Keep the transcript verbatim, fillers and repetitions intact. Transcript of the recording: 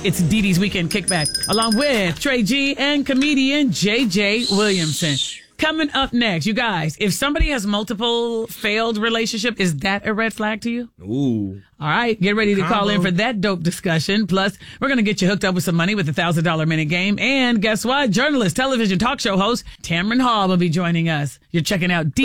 It's Dee Dee's Weekend Kickback, along with Trey G and comedian J J Williamson. Coming up next, you guys, if somebody has multiple failed relationships, is that a red flag to you? Ooh. All right, get ready to Combo. call in for that dope discussion. Plus, we're going to get you hooked up with some money with the one thousand dollars minute game. And guess what? Journalist, television talk show host Tamron Hall will be joining us. You're checking out D